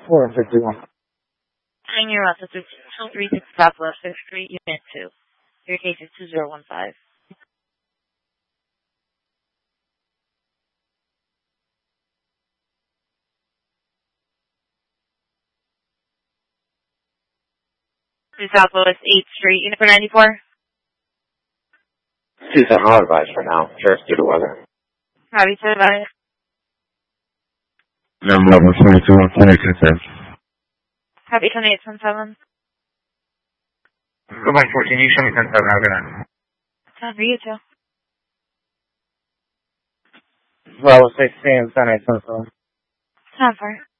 451. Hang your office is 236 Southwest 5th Street, Unit 2. Your case is 2015. Southwest 8th Street, Unit 94. Tucson, I'll advise for now. Sure, it's due to weather. Happy to advise. Number 22 Happy 2817. Go by 14, you show me 10-7, have a good night. Time for you too. Bravo 16, 10-8-7. Time for it.